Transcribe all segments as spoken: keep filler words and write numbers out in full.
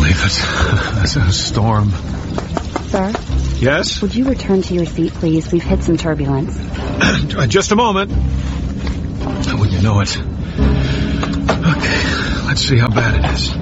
believe it. It's a storm. Sir? Yes? Would you return to your seat, please? We've hit some turbulence. Just a moment. Wouldn't you know it? Okay, let's see how bad it is.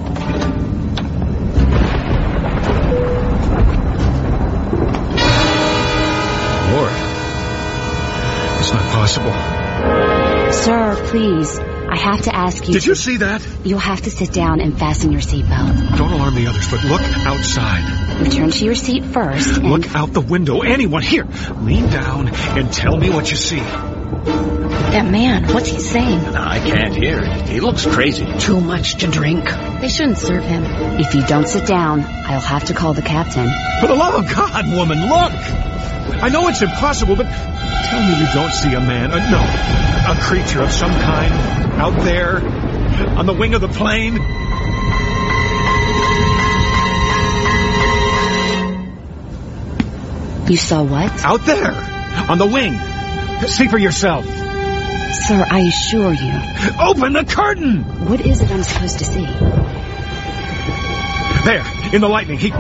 Lord. It's not possible. Sir, please. I have to ask you... Did you see that? You'll have to sit down and fasten your seatbelt. Don't alarm the others, but look outside. Return to your seat first and... Look out the window. Anyone here. Lean down and tell me what you see. That man, what's he saying? I can't hear it. He looks crazy. Too much to drink. They shouldn't serve him. If you don't sit down, I'll have to call the captain. For the love of God, woman, look! I know it's impossible, but tell me you don't see a man, uh, no, a creature of some kind out there on the wing of the plane. You saw what? Out there, on the wing. See for yourself. Sir, I assure you. Open the curtain! What is it I'm supposed to see? There, in the lightning, he...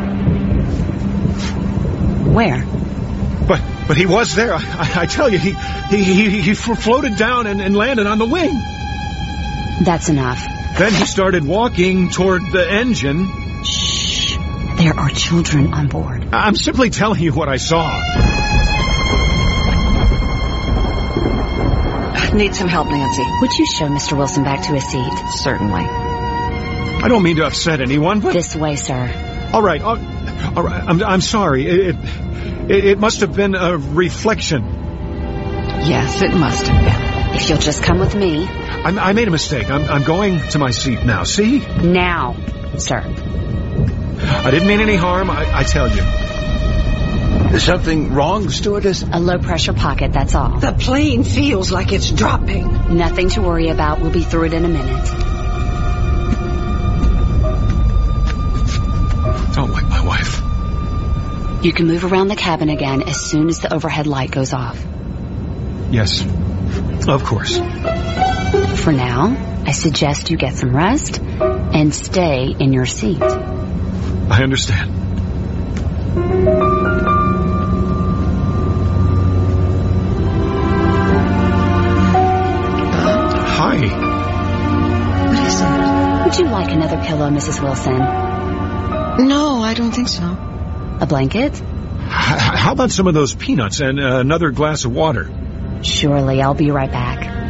Where? But but he was there. I, I tell you, he he he, he floated down and, and landed on the wing. That's enough. Then he started walking toward the engine. Shh. There are children on board. I'm simply telling you what I saw. Need some help, Nancy? Would you show Mister Wilson back to his seat? Certainly. I don't mean to upset anyone, but... This way, sir. All right. All, all right. I'm, I'm sorry. It, it, it must have been a reflection. Yes, it must have been. If you'll just come with me. I, I made a mistake. I'm, I'm going to my seat now. See? Now, sir. I didn't mean any harm, I, I tell you. Is something wrong, stewardess? A low-pressure pocket, that's all. The plane feels like it's dropping. Nothing to worry about. We'll be through it in a minute. Don't wake my wife. You can move around the cabin again as soon as the overhead light goes off. Yes, of course. For now, I suggest you get some rest and stay in your seat. I understand. Hi. What is it? Would you like another pillow, Missus Wilson? No, I don't think so. A blanket? H- how about some of those peanuts and uh, another glass of water? Surely, I'll be right back.